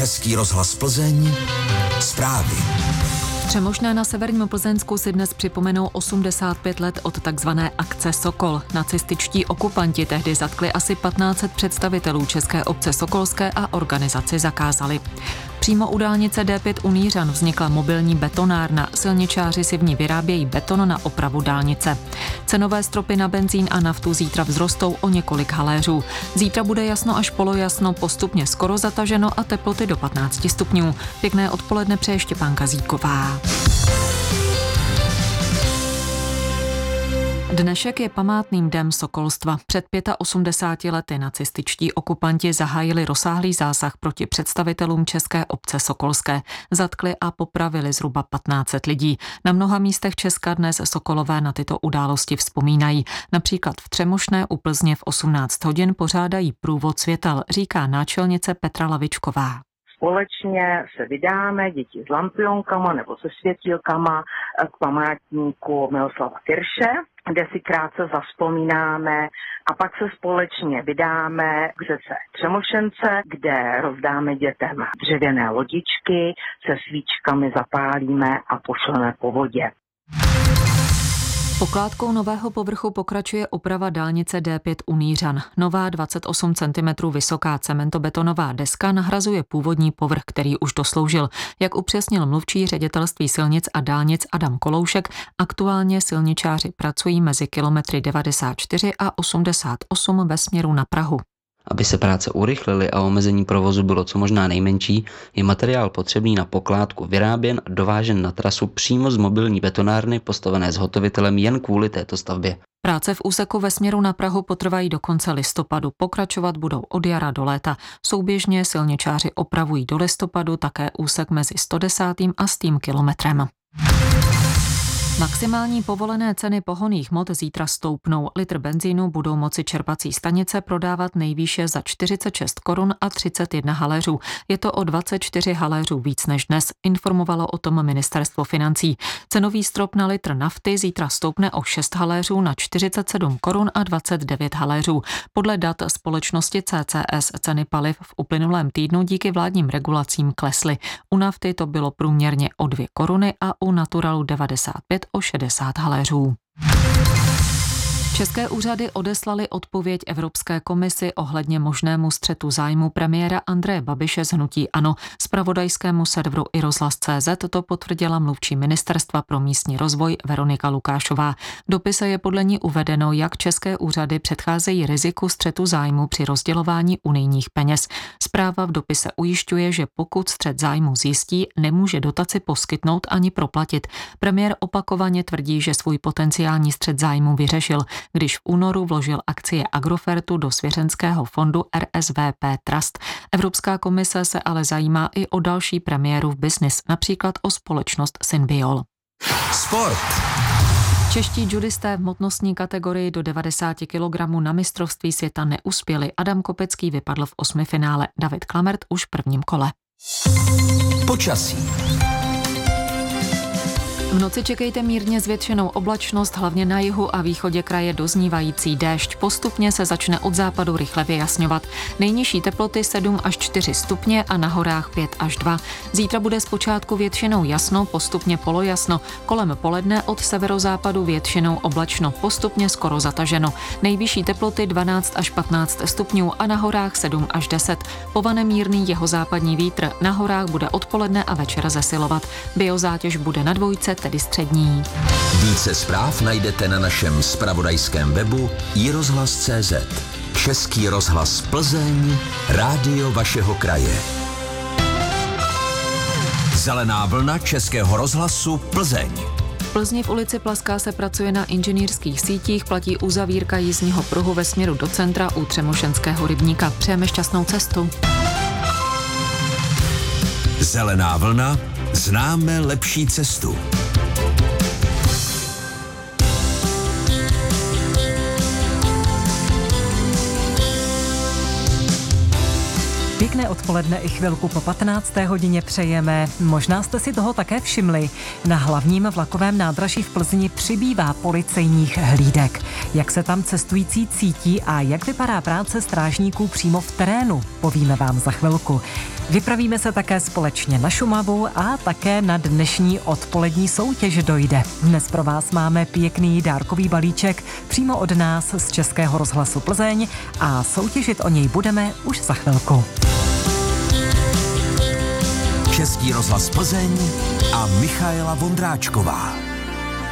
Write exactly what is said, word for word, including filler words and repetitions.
Český rozhlas Plzeň, zprávy. Třemošné na severním Plzeňsku si dnes připomenou osmdesát pět let od takzvané akce Sokol. Nacističtí okupanti tehdy zatkli asi patnáct set představitelů České obce Sokolské a organizaci zakázali. Přímo u dálnice D pět u Nířan vznikla mobilní betonárna. Silničáři si v ní vyrábějí beton na opravu dálnice. Cenové stropy na benzín a naftu zítra vzrostou o několik haléřů. Zítra bude jasno až polojasno, postupně skoro zataženo a teploty do patnáct stupňů. Pěkné odpoledne přeje Štěpánka Zíková. Dnešek je památným dnem sokolstva. Před osmdesáti pěti lety nacističtí okupanti zahájili rozsáhlý zásah proti představitelům České obce Sokolské. Zatkli a popravili zhruba patnáct set lidí. Na mnoha místech Česka dnes Sokolové na tyto události vzpomínají. Například v Třemošné u Plzně v osmnáct hodin pořádají průvod světel, říká náčelnice Petra Lavičková. Společně se vydáme, děti s lampionkama nebo se světílkama, k památníku Miloslava Kirše, kde si krátce zavzpomínáme a pak se společně vydáme k řece Třemošence, kde rozdáme dětem dřevěné lodičky, se svíčkami zapálíme a pošleme po vodě. Pokládkou nového povrchu pokračuje oprava dálnice D pět u Nířan. Nová dvacet osm centimetrů vysoká cementobetonová deska nahrazuje původní povrch, který už dosloužil. Jak upřesnil mluvčí ředitelství silnic a dálnic Adam Koloušek, aktuálně silničáři pracují mezi kilometry devadesát čtyři a osmdesát osm ve směru na Prahu. Aby se práce urychlily a omezení provozu bylo co možná nejmenší, je materiál potřebný na pokládku vyráběn a dovážen na trasu přímo z mobilní betonárny postavené zhotovitelem jen kvůli této stavbě. Práce v úseku ve směru na Prahu potrvají do konce listopadu, pokračovat budou od jara do léta. Souběžně silničáři opravují do listopadu také úsek mezi sto desátým a stým kilometrem. Maximální povolené ceny pohonných hmot zítra stoupnou. Litr benzínu budou moci čerpací stanice prodávat nejvýše za čtyřicet šest korun a třicet jedna haléřů. Je to o dvacet čtyři haléřů víc než dnes, informovalo o tom ministerstvo financí. Cenový strop na litr nafty zítra stoupne o šest haléřů na čtyřicet sedm korun a dvacet devět haléřů. Podle dat společnosti C C S ceny paliv v uplynulém týdnu díky vládním regulacím klesly. U nafty to bylo průměrně o dvě koruny a u Naturalu devadesát pět o šedesát haléřů. České úřady odeslaly odpověď Evropské komisi ohledně možnému střetu zájmu premiéra Andreje Babiše z hnutí ANO. Zpravodajskému serveru i rozhlas tečka cé zet to potvrdila mluvčí Ministerstva pro místní rozvoj Veronika Lukášová. V dopise je podle ní uvedeno, jak české úřady předcházejí riziku střetu zájmu při rozdělování unijních peněz. Zpráva v dopise ujišťuje, že pokud střet zájmu zjistí, nemůže dotaci poskytnout ani proplatit. Premiér opakovaně tvrdí, že svůj potenciální střet zájmu vyřešil, když v únoru vložil akcie Agrofertu do svěřenského fondu R S V P Trust. Evropská komise se ale zajímá i o další premiéru v biznis, například o společnost Synbiol. Sport. Čeští judisté v hmotnostní kategorii do devadesát kilogramů na mistrovství světa neuspěli. Adam Kopecký vypadl v osmifinále, David Klamert už v prvním kole. Počasí. V noci čekejte mírně zvětšenou oblačnost, hlavně na jihu a východě kraje doznívající déšť. Postupně se začne od západu rychle vyjasňovat. Nejnižší teploty sedm až čtyři stupně a na horách pět až dva. Zítra bude zpočátku většinou jasno, postupně polojasno. Kolem poledne od severozápadu většinou oblačno, postupně skoro zataženo. Nejvyšší teploty dvanáct až patnáct stupňů a na horách sedm až deset. Povane mírný jihozápadní vítr. Na horách bude odpoledne a večer zesilovat. Biozátěž bude na dvojce, tedy střední. Více zpráv najdete na našem zpravodajském webu i rozhlas tečka cé zet. Český rozhlas Plzeň, rádio vašeho kraje. Zelená vlna Českého rozhlasu Plzeň. V Plzni v ulici Plaská se pracuje na inženýrských sítích, platí uzavírka jízdního pruhu ve směru do centra u Třemošenského rybníka. Přejeme šťastnou cestu. Zelená vlna, známe lepší cestu. Pěkné odpoledne i chvilku po patnácté hodině přejeme. Možná jste si toho také všimli. Na hlavním vlakovém nádraží v Plzni přibývá policejních hlídek. Jak se tam cestující cítí a jak vypadá práce strážníků přímo v terénu, povíme vám za chvilku. Vypravíme se také společně na Šumavu a také na dnešní odpolední soutěž dojde. Dnes pro vás máme pěkný dárkový balíček přímo od nás z Českého rozhlasu Plzeň a soutěžit o něj budeme už za chvilku. Český rozhlas Plzeň a Michaela Vondráčková.